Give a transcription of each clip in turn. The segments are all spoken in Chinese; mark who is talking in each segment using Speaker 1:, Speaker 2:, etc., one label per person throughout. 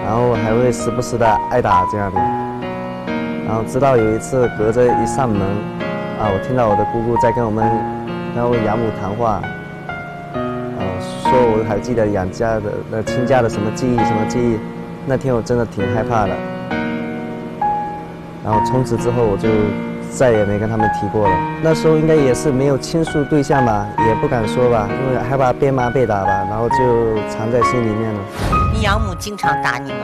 Speaker 1: 然后还会时不时的挨打这样的。然后直到有一次隔着一扇门，我听到我的姑姑在跟我们养母谈话，说我还记得养家的亲家的什么记忆，那天我真的挺害怕的。然后从此之后我就再也没跟他们提过了。那时候应该也是没有倾诉对象吧，也不敢说吧，因为害怕被骂被打吧，然后就藏在心里面了。
Speaker 2: 你养母经常打你吗？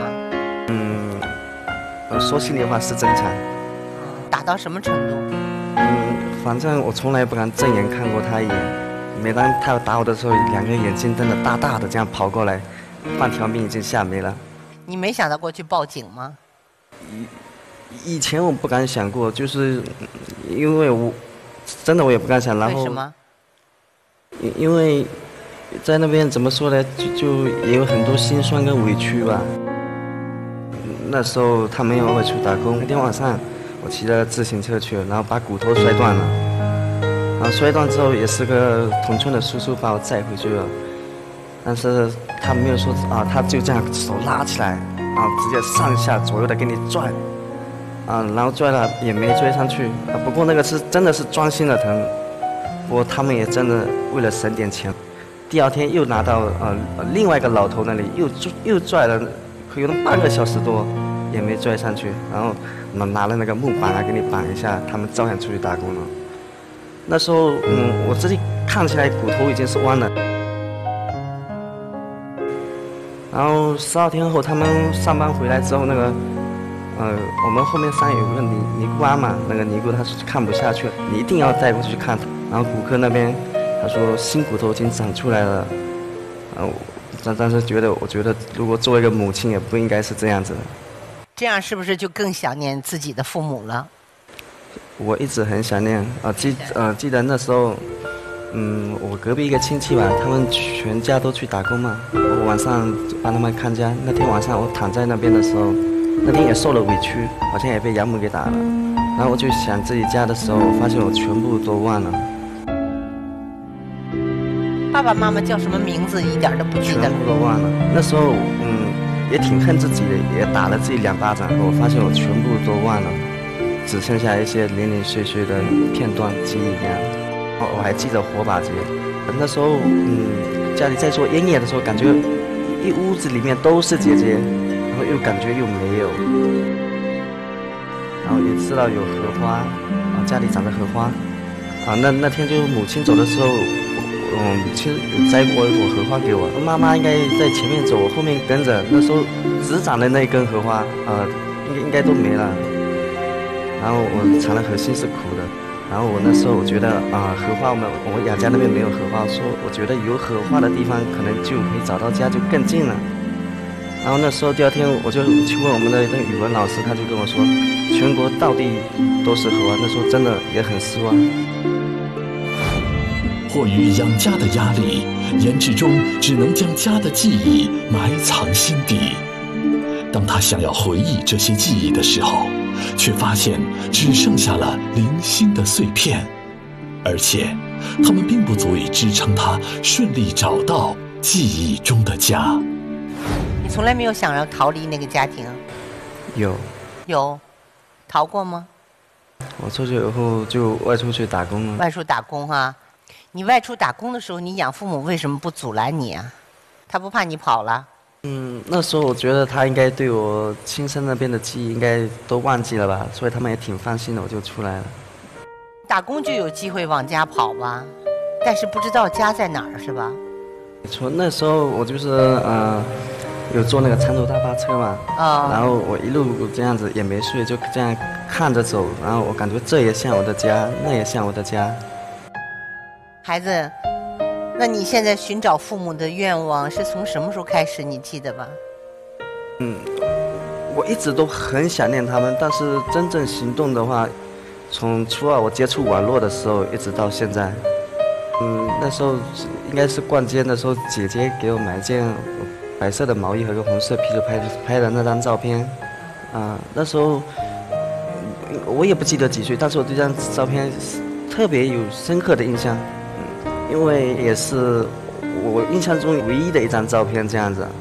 Speaker 1: 说心里话是正常。
Speaker 2: 打到什么程度？
Speaker 1: 反正我从来不敢正眼看过他一眼。每当他要打我的时候，两个眼睛瞪得大大的，这样跑过来，半条命已经吓没了。
Speaker 2: 你没想到过去报警吗？
Speaker 1: 以前我不敢想过，就是因为我也不敢想。然后
Speaker 2: 为什么？
Speaker 1: 因为在那边怎么说呢，就也有很多心酸跟委屈吧。那时候他们要外出打工，那天晚上我骑着自行车去了，然后把骨头摔断了。然后摔断之后，也是个同村的叔叔把我载回去了。但是他没有说他就这样手拉起来，直接上下左右的给你拽，然后拽了也没追上去。不过那个是真的是钻心的疼。不过他们也真的为了省点钱，第二天又拿到另外一个老头那里又拽了，可有那半个小时多也没拽上去。然后拿了那个木板给你绑一下，他们照样出去打工了。那时候我自己看起来骨头已经是弯了。然后12天后他们上班回来之后，那个我们后面山有个尼姑庵嘛，那个尼姑她是看不下去了，你一定要带过去看。然后骨科那边他说新骨头已经长出来了。但是我觉得如果作为一个母亲也不应该是这样子的。
Speaker 2: 这样是不是就更想念自己的父母了？
Speaker 1: 我一直很想念记得那时候我隔壁一个亲戚吧，他们全家都去打工嘛，我晚上帮他们看家。那天晚上我躺在那边的时候，那天也受了委屈，好像也被养母给打了。然后我就想自己家的时候，我发现我全部都忘了。
Speaker 2: 爸爸妈妈叫什么名字一点都不记得了。
Speaker 1: 全部都忘了。那时候也挺恨自己的，也打了自己2巴掌。我发现我全部都忘了，只剩下一些零零碎碎的片段记忆这样。我还记得火把节，那时候家里在做烟叶的时候，感觉一屋子里面都是姐姐，然后又感觉又没有，然后也知道有荷花，家里长着荷花，那天就母亲走的时候，母亲有摘过一朵荷花给我，妈妈应该在前面走，我后面跟着。那时候只长的那一根荷花，应该都没了。然后我尝了荷心是苦的。然后我那时候我觉得荷花我养家那边没有荷花，说我觉得有荷花的地方可能就可以找到家，就更近了。然后那时候第二天我就去问我们的那个语文老师，他就跟我说全国到地都是荷花。那时候真的也很失望。
Speaker 3: 迫于养家的压力，严志忠只能将家的记忆埋藏心底。当他想要回忆这些记忆的时候，却发现只剩下了零星的碎片，而且它们并不足以支撑他顺利找到记忆中的家。
Speaker 2: 你从来没有想要逃离那个家庭？
Speaker 1: 有
Speaker 2: 逃过吗？
Speaker 1: 我出去以后就外出去打工了。
Speaker 2: 外出打工啊？你外出打工的时候，你养父母为什么不阻拦你啊？他不怕你跑了？
Speaker 1: 那时候我觉得他应该对我亲生那边的记忆应该都忘记了吧，所以他们也挺放心的，我就出来了。
Speaker 2: 打工就有机会往家跑吧，但是不知道家在哪儿是吧？
Speaker 1: 从那时候我就是有坐那个长途大巴车嘛，然后我一路这样子也没睡，就这样看着走，然后我感觉这也像我的家，那也像我的家。
Speaker 2: 孩子，那你现在寻找父母的愿望是从什么时候开始？你记得吧？
Speaker 1: 我一直都很想念他们，但是真正行动的话，从初2我接触网络的时候一直到现在。那时候应该是逛街的时候，姐姐给我买一件白色的毛衣和个红色皮球拍的那张照片。那时候我也不记得几岁，但是我对这张照片特别有深刻的印象。因为也是我印象中唯一的一张照片这样子。